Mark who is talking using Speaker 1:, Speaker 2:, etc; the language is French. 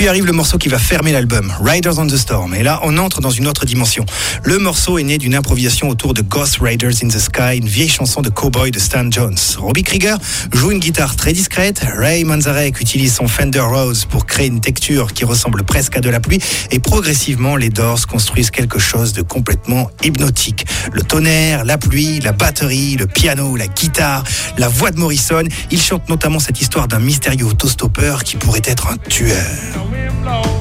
Speaker 1: puis arrive le morceau qui va fermer l'album, Riders on the Storm. Et là, on entre dans une autre dimension. Le morceau est né d'une improvisation autour de Ghost Riders in the Sky, une vieille chanson de Cowboy de Stan Jones. Robbie Krieger joue une guitare très discrète. Ray Manzarek utilise son Fender Rhodes pour créer une texture qui ressemble presque à de la pluie. Et progressivement, les Doors construisent quelque chose de complètement hypnotique. Le tonnerre, la pluie, la batterie, le piano, la guitare, la voix de Morrison. Ils chantent notamment cette histoire d'un mystérieux autostoppeur qui pourrait être un tueur.